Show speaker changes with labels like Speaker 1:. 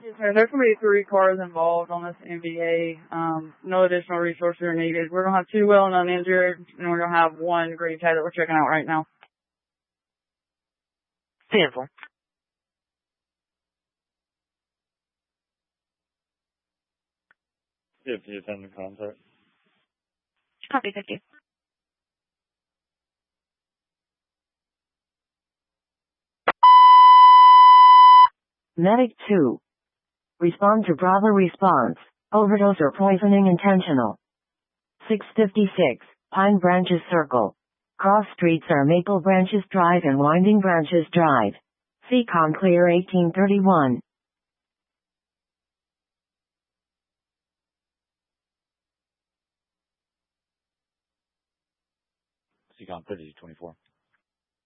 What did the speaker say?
Speaker 1: Yes, sir. There can be 3 cars involved on this MVA. No additional resources are needed. We're going to have 2 well and uninjured, and we're going to have 1 green tag that we're checking out right now.
Speaker 2: Beautiful.
Speaker 3: If you attend the concert.
Speaker 2: Copy, 50.
Speaker 4: Medic 2. Respond to Bravo response. Overdose or poisoning intentional. 656, Pine Branches Circle. Cross streets are Maple Branches Drive and Winding Branches Drive. CCOM clear 1831.
Speaker 3: CCOM 3024.